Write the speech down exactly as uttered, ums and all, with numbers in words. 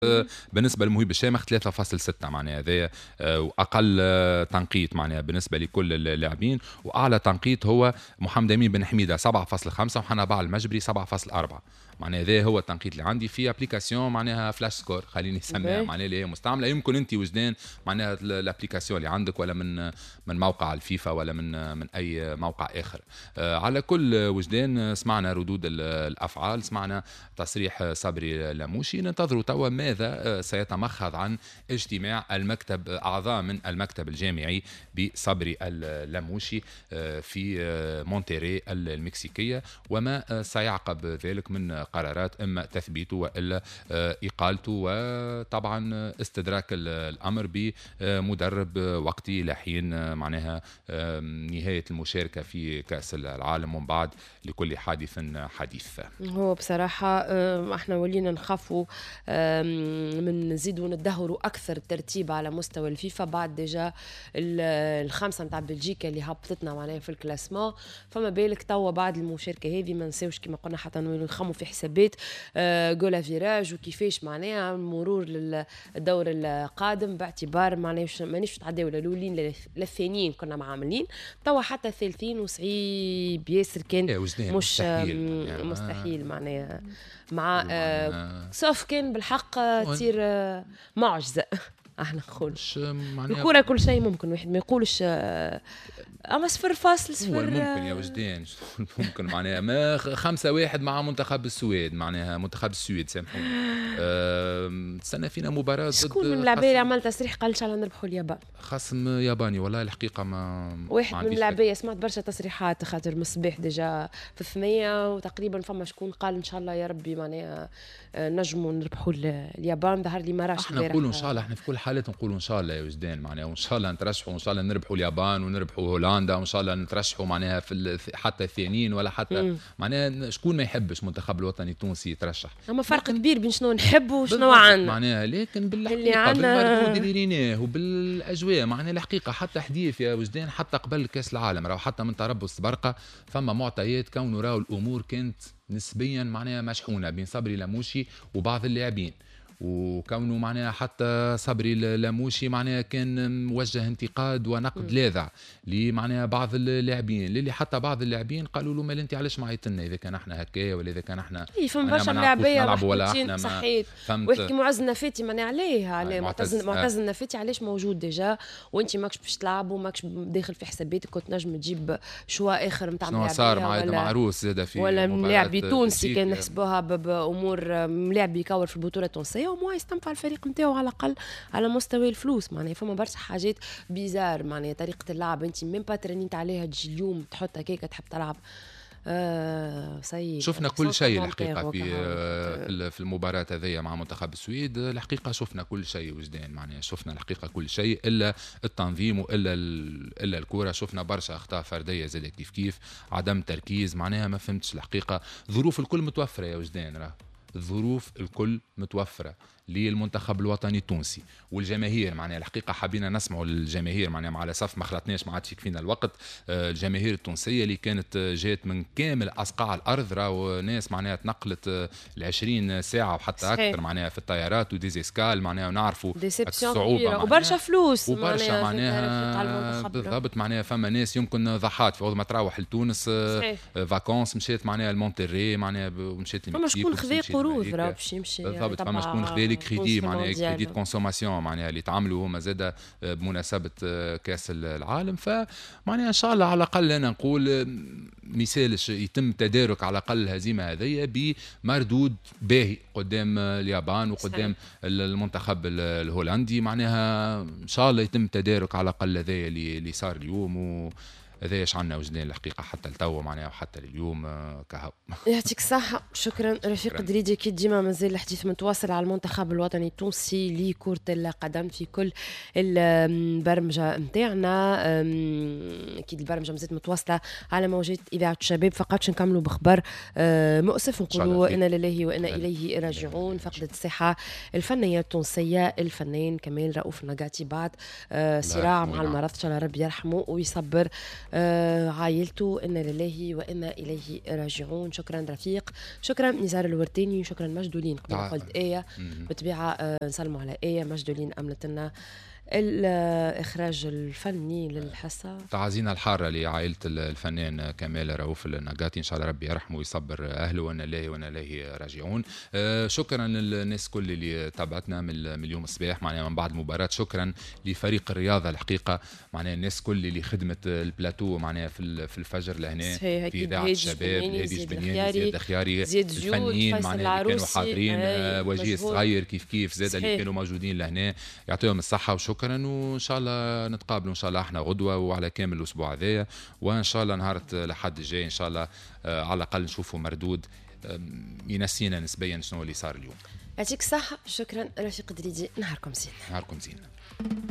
بالنسبه لمهيب الشامخ ثلاثة فاصلة ستة معناها هذايا، واقل تنقيط معناها بالنسبه لكل اللاعبين، واعلى تنقيط هو محمد امين بن حميده سبعة فاصلة خمسة وحنبال المجبري سبعة فاصلة أربعة. معناها هذا هو التنقيط اللي عندي في ابليكاسيون معناها فلاش سكور خليني نسميها معناها اللي هي مستعمله. يمكن انت وجدان معناها الابليكاسيون اللي عندك ولا من من موقع الفيفا ولا من من اي موقع اخر. على كل وجدان سمعنا ردود الافعال، سمعنا تصريح صبري لاموشي، ننتظروا توا ماذا سيتمخض عن اجتماع المكتب اعضاء من المكتب الجامعي بصبري اللاموشي في مونتيري المكسيكيه، وما سيعقب ذلك من قرارات اما تثبيته والا اقالته، وطبعا استدراك الامر بمدرب وقتي لحين معناها نهايه المشاركه في كاس العالم، ومن بعد لكل حادث حديث. هو بصراحه احنا ولينا نخافوا من نزيدوا ندهروا اكثر الترتيب على مستوى الفيفا بعد ديجا الخمسه نتاع بلجيكا اللي هبطتنا معناها في الكلاسمون، فما بالك توا بعد المشاركه هذه ما نساوش كما قلنا حتى نخموا في حسابات جولا فيراج وكيفاش معناها مرور للدور القادم، باعتبار معناها مانيش نتعداو الاولين للثانيين كنا معاملين توا حتى الثالثين، وصعيب ياسر كان مش مستحيل, مستحيل معناها مع آه سوف كان بالحق تصير آه معجزه. احنا نقول الكرة كل شيء ممكن، واحد ما يقولش آه اما صفر فاصل صفر ممكن يا وجدان ممكن معناها ما خمسة واحد مع منتخب السويد معناها منتخب السويد سامحوني. أه تستنى فينا مباراة ضد شكون من اللاعبين اللي عمل تصريح قال ان شاء الله نربحوا اليابان؟ خصم ياباني والله الحقيقة ما واحد من اللاعبين سمعت برشا تصريحات خاطر مصباح ديجا في الثنية وتقريبا فما شكون قال ان شاء الله يا ربي معناها نجموا نربحوا اليابان. ظهر لي ما راش احنا نقولوا ان شاء الله، احنا في كل حالات نقولوا ان شاء الله يا وجدان معناها، وان شاء الله نترشحوا وان شاء الله نربحوا اليابان ونربحوا هولندا وان شاء الله نترشحوا معناها في حتى الثانيين ولا حتى مم. معناها شكون ما يحبش منتخب الوطني التونسي يترشح. اما فرق كبير بين شنو نحب وشنو عندنا معناها، لكن بالحقيقه بالمردود اللي ريناه وبالاجواء معناها الحقيقه حتى حديث يا وجدان حتى قبل كاس العالم راهو حتى من تربص برقه فما معطيات كونه راهو الامور كانت نسبيا معناها مشحونه بين صبري لاموشي وبعض اللاعبين، وكونه معناها حتى صبري لاموشي معناها كان موجه انتقاد ونقد لاذع لمعناها بعض اللاعبين، اللي حتى بعض اللاعبين قالوا له مال انت علاش ما عيطلنا اذا كان احنا هكايا ولا اذا كان احنا اي فما برشا لاعبيه ولا احنا صحيت ويحكي معز النفاتي معناها عليه على معتز معتز النفاتي علاش موجود ديجا وانت ماكش باش تلعب وماكش داخل في حساباتك، كنت نجم تجيب شوا اخر نتاع لاعبيه صار مع معروس زاد في ولا ملاعبي تونسي كان نحسبوها بامور ملاعب يكور في البطوله التونسيه وما يستنفع الفريق نتاعو على الاقل على مستوى الفلوس. معناها فما برشا حاجات بيزار معناها طريقه اللعب انت ميم با ترينيت عليها تجي اليوم تحط هكاك تحب تلعب. آه شفنا كل شيء الحقيقه في آه في المباراه هذيا مع منتخب السويد. الحقيقه شفنا كل شيء وجدان معناها شفنا الحقيقه كل شيء الا التنظيم والا الا الكره. شفنا برشا اخطاء فرديه زاد كيف كيف عدم تركيز معناها ما فهمتش الحقيقه. ظروف الكل متوفره يا وجدان، راه الظروف الكل متوفره للمنتخب الوطني التونسي والجماهير معناها الحقيقه حابين نسمعوا الجماهير معناها مع الاسف ما خلطناش ما عادش يكفينا الوقت. الجماهير التونسيه اللي كانت جات من كامل اصقاع الارض، راهو ناس معناها تنقلت العشرين ساعه وحتى صحيح. اكثر معناها في الطيارات وديزيسكال معناها ونعرفوا الصعوبه وبرشا فلوس وبرشا معناها بالضبط معناها فما ناس يمكن ضحات في ما تروح لتونس فاكونس مشيت معناها المونتري معناها مشيت فما شكون خذا قروض راه باش يمشي بالضبط فما شكون خذا كريدي معناها كريدي كونسوماسيون معناها اللي تعملوا هما زاده بمناسبه كاس العالم. فمعناها ان شاء الله على الاقل انا نقول مثالش يتم تدارك على الاقل الهزيمه هذيا بمردود باهي قدام اليابان وقدام المنتخب الهولندي. معناها ان شاء الله يتم تدارك على الاقل هذايا اللي صار اليوم و هذا ايش عنا وجدان الحقيقه حتى لتو معناها وحتى اليوم كهو. يعطيك الصحه شكرا رفيق دريدي. كي ديما مازال الحديث متواصل على المنتخب الوطني التونسي لكرة القدم في كل البرمجه نتاعنا. اكيد البرمجه مازالت متواصله على موجات اذاعه الشباب. فقط نكملوا بخبر مؤسف نقولوا انا لله وانا اليه راجعون. فقدت الساحه الفنيه التونسيه الفنان كمال رؤوف النقاتي بعد صراع مع المرض. ان شاء الله ربي يرحمه ويصبر آه عائلته، إنا لله وإنا إليه راجعون. شكرا رفيق، شكرا نزار الورتيني، شكرا مجدولين. قبل قلت آية بالطبيعة آه نسلموا على آية مجدولين أملت لنا الإخراج الفني للحصة. تعازينا الحارة لعائلة الفنان كمال رؤوف النقاطي، إن شاء الله ربي يرحمه ويصبر أهله، وأنا الله وأنا إليه راجعون. آه شكرا للناس كل اللي تابعتنا من اليوم الصباح معناها من بعد المباراة. شكرا لفريق الرياضة الحقيقة معناها الناس كل اللي خدمت البلاتو معناها في في الفجر لهنا في إذاعة الشباب، الهادي جبنياني، زياد الخياري، الفنيين معناها اللي كانوا حاضرين، آه وجيه صغير كيف كيف زاد اللي كانوا موجودين لهنا، يعطيهم الصحة وشكرا. وان شاء الله نتقابلوا ان شاء الله احنا غدوه وعلى كامل الاسبوع هذايا، وان شاء الله نهار لحد الجاي ان شاء الله آه على الاقل نشوفوا مردود آه ينسينا نسبيا شنو اللي صار اليوم. يعطيك الصحه. شكرا رفيق دريدي، نهاركم زين. نهاركم زين.